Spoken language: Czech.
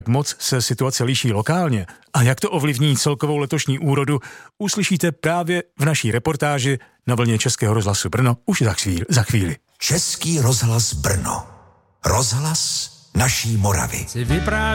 moc se situace liší lokálně a jak to ovlivní celkovou letošní úrodu, uslyšíte právě v naší reportáži na vlně Českého rozhlasu Brno už za chvíli. Český rozhlas Brno. Rozhlas naší Moravy.